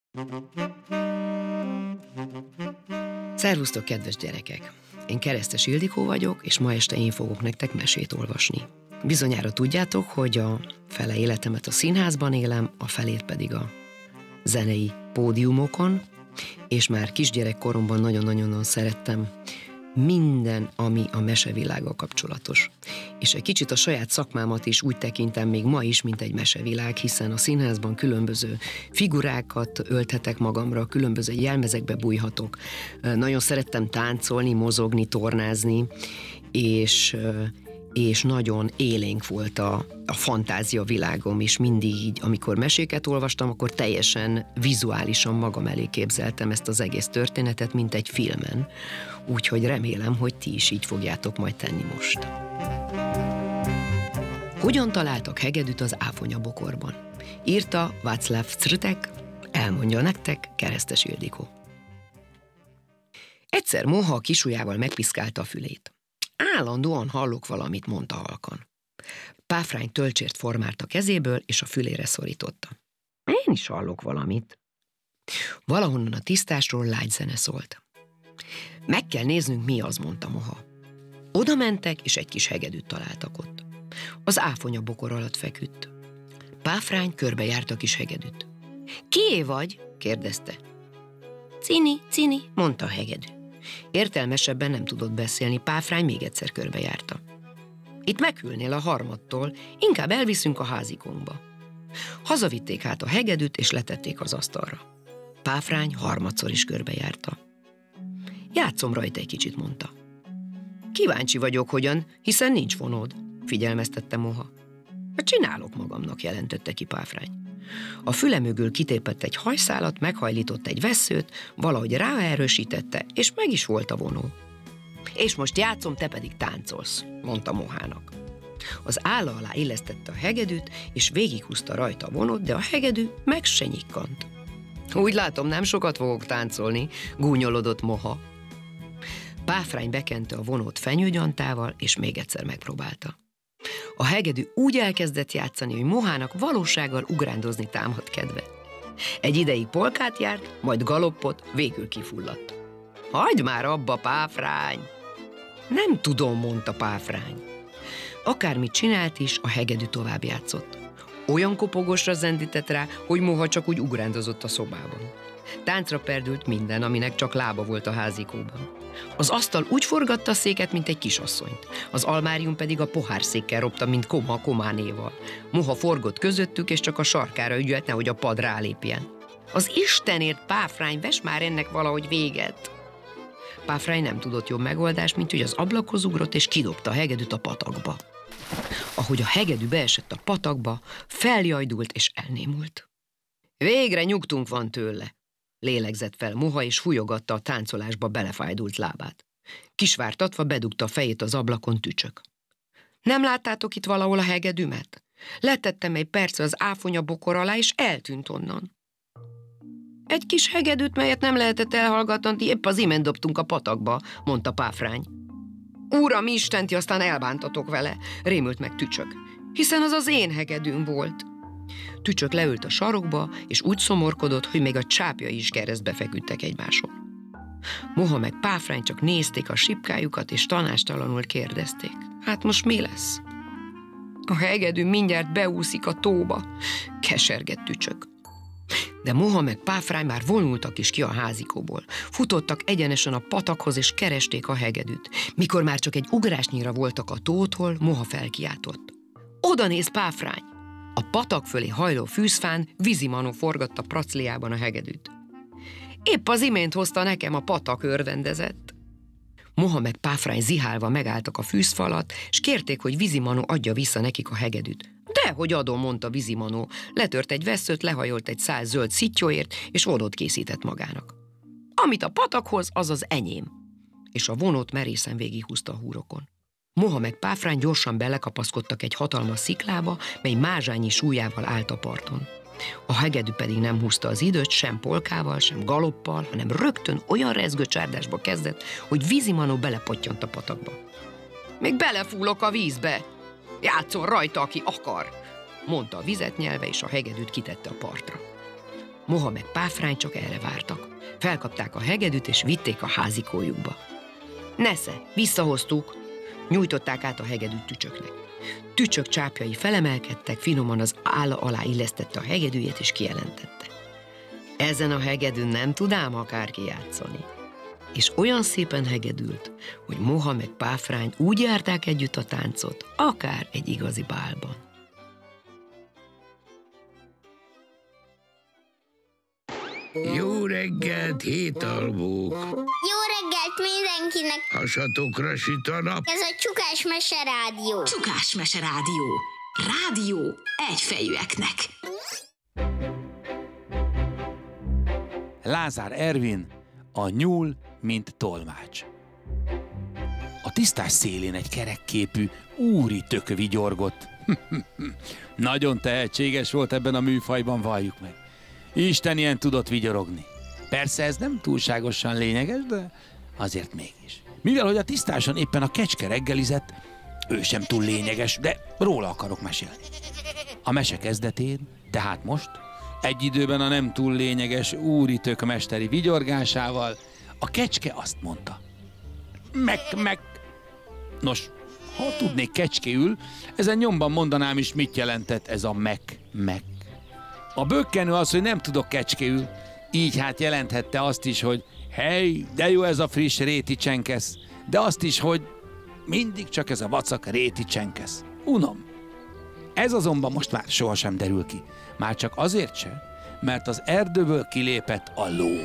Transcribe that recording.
Szervusztok, kedves gyerekek! Én Keresztes Ildikó vagyok, és ma este én fogok nektek mesét olvasni. Bizonyára tudjátok, hogy a fele életemet a színházban élem, a felét pedig a zenei pódiumokon, és már kisgyerekkoromban nagyon-nagyon szerettem minden, ami a mesevilággal kapcsolatos. És egy kicsit a saját szakmámat is úgy tekintem még ma is, mint egy mesevilág, hiszen a színházban különböző figurákat ölthetek magamra, különböző jelmezekbe bújhatok. Nagyon szerettem táncolni, mozogni, tornázni, és nagyon élénk volt a fantázia világom, és mindig így, amikor meséket olvastam, akkor teljesen vizuálisan magam elé képzeltem ezt az egész történetet, mint egy filmen. Úgyhogy remélem, hogy ti is így fogjátok majd tenni most. Hogyan találtak hegedűt az áfonyabokorban? Írta Václav Crtek, elmondja nektek Keresztes Ildikó. Egyszer Moha a kisujjával megpiszkálta a fülét. Állandóan hallok valamit, mondta halkan. Páfrány tölcsért formált a kezéből, és a fülére szorította. Én is hallok valamit. Valahonnan a tisztásról lágy zene szólt. Meg kell néznünk, mi az, mondta Moha. Oda mentek, és egy kis hegedűt találtak ott. Az áfonyabokor alatt feküdt. Páfrány körbejárta a kis hegedűt. Kié vagy? kérdezte. Cini, mondta a hegedű. Értelmesebben nem tudott beszélni, Páfrány még egyszer körbejárta. Itt meghűlnél a harmadtól, inkább elviszünk a házikónkba. Hazavitték hát a hegedűt, és letették az asztalra. Páfrány harmadszor is körbejárta. Játszom rajta egy kicsit, mondta. Kíváncsi vagyok, hogyan, hiszen nincs vonód, figyelmeztette Moha. Csinálok magamnak, jelentette ki Páfrány. A füle mögül kitépett egy hajszálat, meghajlított egy vesszőt, valahogy ráerősítette, és meg is volt a vonó. És most játszom, te pedig táncolsz, mondta Mohának. Az álla alá illesztette a hegedűt, és végighúzta rajta a vonót, de a hegedű meg se nyikkant. Úgy látom, nem sokat fogok táncolni, gúnyolodott Moha. Páfrány bekente a vonót fenyőgyantával, és még egyszer megpróbálta. A hegedű úgy elkezdett játszani, hogy Mohának valósággal ugrándozni támadt kedve. Egy ideig polkát járt, majd galoppot, végül kifulladt. Hagyd már abba, Páfrány! Nem tudom, mondta Páfrány. Akármit csinált is, a hegedű tovább játszott. Olyan kopogosra zendített rá, hogy Moha csak úgy ugrándozott a szobában. Táncra perdült minden, aminek csak lába volt a házikóban. Az asztal úgy forgatta a széket, mint egy kisasszonyt. Az almárium pedig a pohárszékkel ropta, mint koma kománéval. Moha forgott közöttük, és csak a sarkára ügyelt, nehogy a pad rálépjen. Az Istenért, Páfrány, vess már ennek valahogy véget! Páfrány nem tudott jobb megoldást, mint hogy az ablakhoz ugrott, és kidobta a hegedűt a patakba. Ahogy a hegedű beesett a patakba, feljajdult és elnémult. Végre nyugtunk van tőle, lélegzett fel Moha, és fújogatta a táncolásba belefájdult lábát. Kisvártatva bedugta a fejét az ablakon Tücsök. Nem láttátok itt valahol a hegedűmet? Letettem egy percre az áfonyabokor alá, és eltűnt onnan. Egy kis hegedűt, melyet nem lehetett elhallgatni, épp az imént dobtunk a patakba, mondta Páfrány. Uram, Istenti, aztán elbántatok vele, rémült meg Tücsök, hiszen az az én hegedűm volt. Tücsök leült a sarokba, és úgy szomorkodott, hogy még a csápjai is keresztbe feküdtek egymáson. Moha meg Páfrány csak nézték a sipkájukat, és tanástalanul kérdezték. Hát most mi lesz? A hegedű mindjárt beúszik a tóba, kesergett Tücsök. De Moha meg Páfrány már vonultak is ki a házikóból. Futottak egyenesen a patakhoz, és keresték a hegedűt. Mikor már csak egy ugrásnyira voltak a tótól, Moha felkiáltott. Oda néz, Páfrány! A patak fölé hajló fűzfán Vizimanó forgatta pracliában a hegedűt. Épp az imént hozta nekem, a patak, örvendezett. Moha meg Páfrány zihálva megálltak a fűzfalat, és kérték, hogy Vizimanó adja vissza nekik a hegedűt. Dehogy adom, mondta Vizimanó. Letört egy vesszőt, lehajolt egy szál zöld szittyóért, és vonót készített magának. Amit a patakhoz, az az enyém. És a vonót merészen végighúzta a húrokon. Moha meg Páfrány gyorsan belekapaszkodtak egy hatalmas sziklába, mely mázsányi súlyával állt a parton. A hegedű pedig nem húzta az időt, sem polkával, sem galoppal, hanem rögtön olyan rezgő csárdásba kezdett, hogy Vizimanó belepottyant a patakba. Még belefúlok a vízbe! Játszol rajta, aki akar! Mondta a vizet nyelve, és a hegedűt kitette a partra. Moha meg Páfrány csak erre vártak. Felkapták a hegedűt, és vitték a házikójukba. Nesze, visszahoztuk! Nyújtották át a hegedűt Tücsöknek. Tücsök csápjai felemelkedtek, finoman az álla alá illesztette a hegedűjét, és kijelentette: ezen a hegedűn nem tud ám akárki játszani. És olyan szépen hegedült, hogy Moha meg Páfrány úgy járták együtt a táncot, akár egy igazi bálban. Jó reggelt, hétalvók! Jó reggelt mindenkinek! Hasatokra süt a nap. Ez a Csukás Mese Rádió. Csukás Mese Rádió. Rádió egyfejűeknek. Lázár Ervin, a nyúl, mint tolmács. A tisztás szélén egy kerekképű úri tök vigyorgott. Nagyon tehetséges volt ebben a műfajban, valljuk meg. Isten ilyen tudott vigyorogni. Persze ez nem túlságosan lényeges, de azért mégis. Mivel, hogy a tisztáson éppen a kecske reggelizett, ő sem túl lényeges, de róla akarok mesélni. A mese kezdetén, tehát most, egy időben a nem túl lényeges úri tök mesteri vigyorgásával, a kecske azt mondta: meg. Nos, ha tudnék kecskéül, ezen nyomban mondanám is, mit jelentett ez a meg. A bökkenő az, hogy nem tudok kecskéül, így hát jelenthette azt is, hogy hely, de jó ez a friss réti csenkesz, de azt is, hogy mindig csak ez a vacak réti csenkesz. Unom. Ez azonban most már sohasem derül ki. Már csak azért sem, mert az erdőből kilépett a ló.